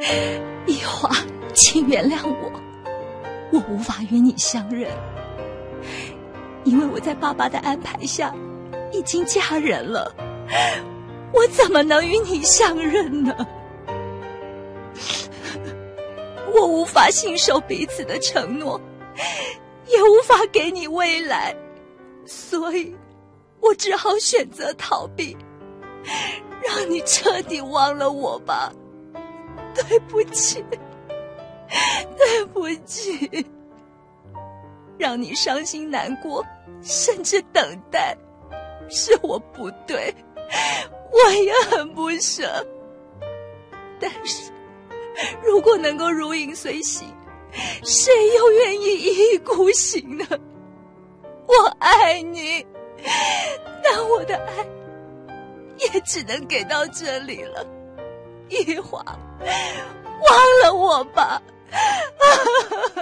一华，请原谅我，我无法与你相认，因为我在爸爸的安排下已经嫁人了，我怎么能与你相认呢？我无法信守彼此的承诺，也无法给你未来，所以我只好选择逃避，让你彻底忘了我吧。对不起，对不起，让你伤心难过，甚至等待，是我不对，我也很不舍。但是如果能够如影随形，谁又愿意一意孤行呢？我爱你，但我的爱也只能给到这里了。一华，忘了我吧。